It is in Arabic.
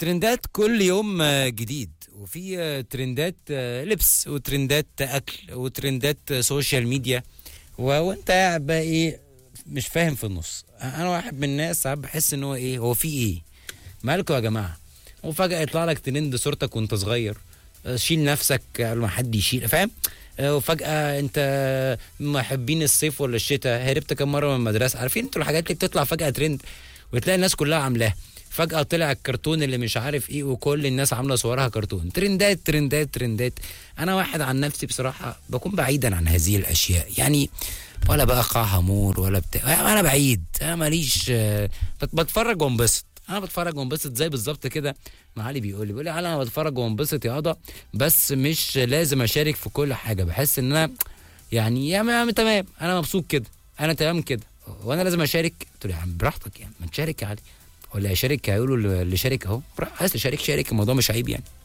ترندات كل يوم جديد، وفي ترندات لبس، وترندات اكل، وترندات سوشيال ميديا، وانت قاعد بقى ايه مش فاهم في النص. انا واحد من الناس ساعات بحس ان هو ايه، هو في ايه مالكوا يا جماعه؟ وفجاه يطلع لك ترند صورتك وانت صغير، شيل نفسك قبل ما حد يشيل، فاهم؟ وفجاه انت محبين الصيف ولا الشتاء، هربت كم مره من المدرسه، عارفين انتوا الحاجات اللي بتطلع فجاه ترند وتلاقي الناس كلها عاملاها. فجأة طلع الكرتون اللي مش عارف ايه وكل الناس عاملة صورها كرتون. ترندات ترندات ترندات. انا واحد عن نفسي بصراحة بكون بعيدا عن هذه الاشياء، يعني ولا بقى قاع امور ولا بتاع، انا بعيد، انا ماليش. بتفرج وانبسط، انا بتفرج وانبسط زي بالظبط كده. ما علي بيقول لي انا بتفرج وانبسط يا قضا، بس مش لازم اشارك في كل حاجة. بحس ان انا يعني يا تمام، انا مبسوط كده، انا تمام كده، وانا لازم اشارك؟ قلت له يا عم براحتك، يعني ما تشارك يا علي، ولا يشارك هيقولوا اللي شارك اهو، عايز تشارك شارك، الموضوع مش عيب يعني.